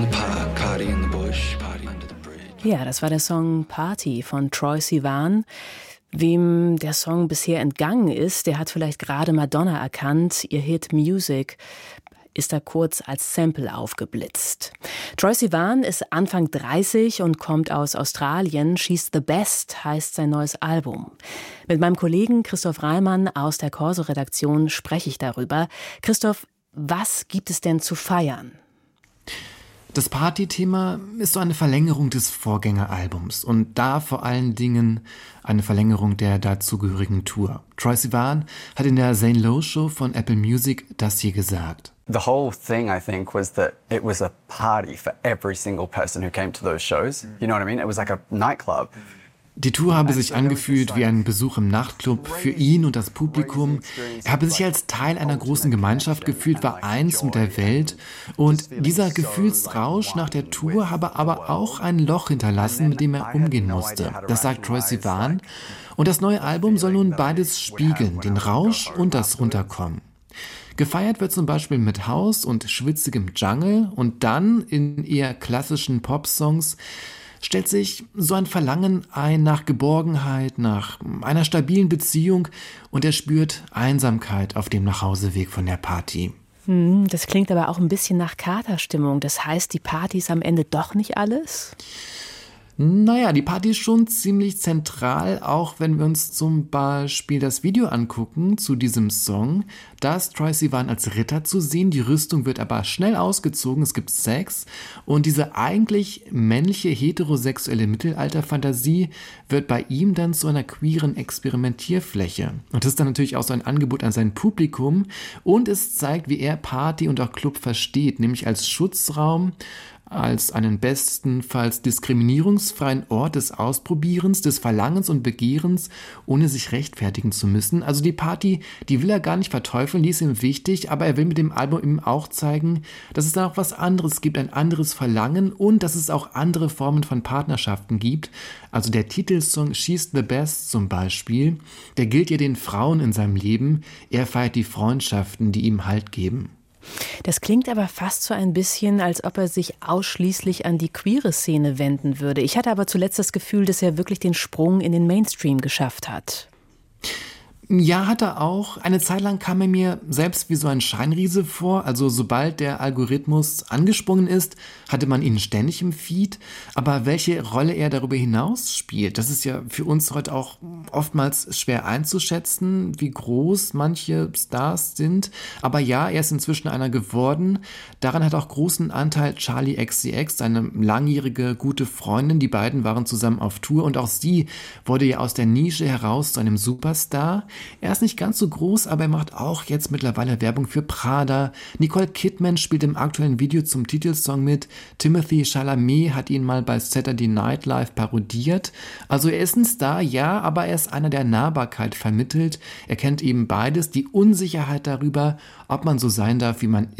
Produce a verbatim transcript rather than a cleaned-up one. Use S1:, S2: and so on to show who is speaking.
S1: Ja, das war der Song Party von Troye Sivan. Wem der Song bisher entgangen ist, der hat vielleicht gerade Madonna erkannt. Ihr Hit Music ist da kurz als Sample aufgeblitzt. Troye Sivan ist Anfang dreißig und kommt aus Australien. She's the Best heißt sein neues Album. Mit meinem Kollegen Christoph Reimann aus der Corso-Redaktion spreche ich darüber. Christoph, was gibt es denn zu feiern?
S2: Das Party-Thema ist so eine Verlängerung des Vorgängeralbums und da vor allen Dingen eine Verlängerung der dazugehörigen Tour. Troye Sivan hat in der Zane Lowe Show von Apple Music das hier gesagt.
S3: The whole thing, I think, was that it was a party for every single person who came to those shows. You know what I mean? It was like a nightclub.
S2: Die Tour habe sich angefühlt wie ein Besuch im Nachtclub für ihn und das Publikum. Er habe sich als Teil einer großen Gemeinschaft gefühlt, war eins mit der Welt. Und dieser Gefühlsrausch nach der Tour habe aber auch ein Loch hinterlassen, mit dem er umgehen musste. Das sagt Troye Sivan. Und das neue Album soll nun beides spiegeln, den Rausch und das Runterkommen. Gefeiert wird zum Beispiel mit Haus und schwitzigem Jungle und dann in eher klassischen Popsongs stellt sich so ein Verlangen ein nach Geborgenheit, nach einer stabilen Beziehung und er spürt Einsamkeit auf dem Nachhauseweg von der Party.
S1: Hm, das klingt aber auch ein bisschen nach Katerstimmung. Das heißt, die Party ist am Ende doch nicht alles?
S2: Naja, die Party ist schon ziemlich zentral, auch wenn wir uns zum Beispiel das Video angucken zu diesem Song. Da ist Troye Sivan als Ritter zu sehen, die Rüstung wird aber schnell ausgezogen, es gibt Sex und diese eigentlich männliche heterosexuelle Mittelalterfantasie wird bei ihm dann zu einer queeren Experimentierfläche. Und das ist dann natürlich auch so ein Angebot an sein Publikum und es zeigt, wie er Party und auch Club versteht, nämlich als Schutzraum, als einen bestenfalls diskriminierungsfreien Ort des Ausprobierens, des Verlangens und Begehrens, ohne sich rechtfertigen zu müssen. Also die Party, die will er gar nicht verteufeln, die ist ihm wichtig, aber er will mit dem Album eben auch zeigen, dass es da noch was anderes gibt, ein anderes Verlangen und dass es auch andere Formen von Partnerschaften gibt. Also der Titelsong She's the Best zum Beispiel, der gilt ja den Frauen in seinem Leben. Er feiert die Freundschaften, die ihm Halt geben.
S1: Das klingt aber fast so ein bisschen, als ob er sich ausschließlich an die queere Szene wenden würde. Ich hatte aber zuletzt das Gefühl, dass er wirklich den Sprung in den Mainstream geschafft hat.
S2: Ja, hat er auch. Eine Zeit lang kam er mir selbst wie so ein Scheinriese vor. Also sobald der Algorithmus angesprungen ist, hatte man ihn ständig im Feed. Aber welche Rolle er darüber hinaus spielt, das ist ja für uns heute auch oftmals schwer einzuschätzen, wie groß manche Stars sind. Aber ja, er ist inzwischen einer geworden. Daran hat auch großen Anteil Charli X C X, seine langjährige gute Freundin. Die beiden waren zusammen auf Tour und auch sie wurde ja aus der Nische heraus zu einem Superstar. Er ist nicht ganz so groß, aber er macht auch jetzt mittlerweile Werbung für Prada. Nicole Kidman spielt im aktuellen Video zum Titelsong mit. Timothée Chalamet hat ihn mal bei Saturday Night Live parodiert. Also er ist ein Star, ja, aber er ist einer, der Nahbarkeit vermittelt. Er kennt eben beides, die Unsicherheit darüber, ob man so sein darf, wie man